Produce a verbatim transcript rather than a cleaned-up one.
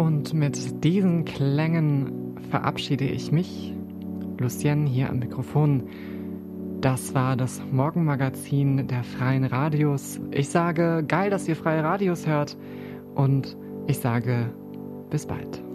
Und mit diesen Klängen verabschiede ich mich, Lucien, hier am Mikrofon. Das war das Morgenmagazin der Freien Radios. Ich sage, geil, dass ihr Freie Radios hört. Und ich sage, bis bald.